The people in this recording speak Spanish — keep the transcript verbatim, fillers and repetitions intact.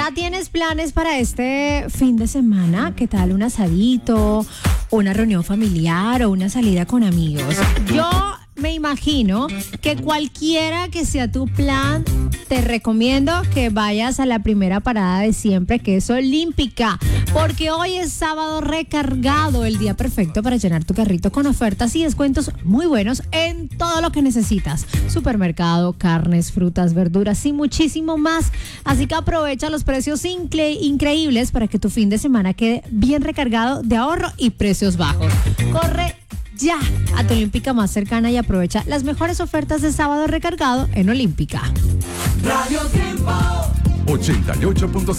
¿Ya tienes planes para este fin de semana? ¿Qué tal un asadito, una reunión familiar o una salida con amigos? Yo me imagino que cualquiera que sea tu plan, te recomiendo que vayas a la primera parada de siempre, que es Olímpica, porque hoy es sábado recargado, el día perfecto para llenar tu carrito con ofertas y descuentos muy buenos en todo lo que necesitas. Supermercado, carnes, frutas, verduras y muchísimo más. Así que aprovecha los precios incre- increíbles para que tu fin de semana quede bien recargado de ahorro y precios bajos. Corre ya a tu Olímpica más cercana y aprovecha las mejores ofertas de sábado recargado en Olímpica. Radio Tiempo ochenta y ocho punto cinco